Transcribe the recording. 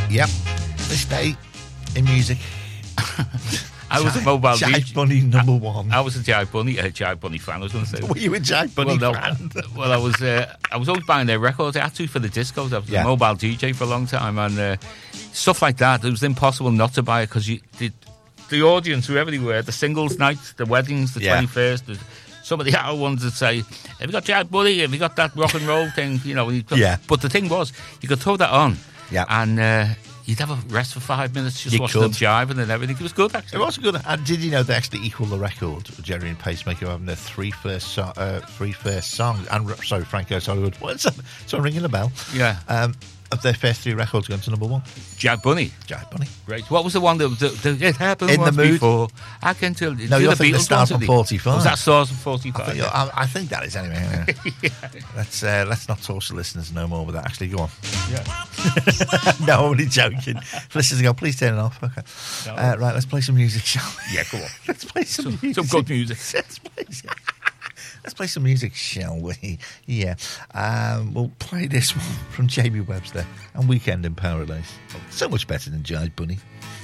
Yep. This day in music. I was a mobile Jive DJ. Bunny number one. I was a Jive Bunny fan. I was going to say. Were you a Jive Bunny well, fan? Well, I was always buying their records. I had to for the discos. I was a mobile DJ for a long time, and stuff like that. It was impossible not to buy it because the audience, whoever they were, the singles nights, the weddings, the 21st, some of the other ones would say, have you got Jive Bunny? Have you got that rock and roll thing? You know, but the thing was, you could throw that on, and you'd have a rest for 5 minutes just watching them jiving and everything. It was good, actually. It was good. And did you know they actually equal the record, Jerry and Pacemaker, having their three first songs? And sorry, Franco's Hollywood. What's that? So ringing a bell. Yeah. Of their first three records going to number one. Jive Bunny. Jive Bunny. Great. What was the one that it happened In once the Mood? Before? I can tell. No, you're thinking the Stars from 45. Was that Stars from 45? I think that is anyway. Yeah. Let's not torture listeners no more with that. Actually, go on. Yeah. No, I'm only joking. Listeners go, please turn it off. Okay. No. Right, let's play some music, shall we? Yeah, go on. Let's play some music. Some good music. Let's play some music, shall we? Yeah. We'll play this one from Jamie Webster and Weekend in Paradise. So much better than Jive Bunny.